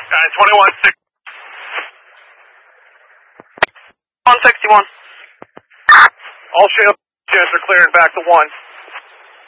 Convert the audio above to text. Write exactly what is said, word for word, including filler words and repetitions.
Uh, twenty-one six. one sixty-one. All ship units are clearing back to one.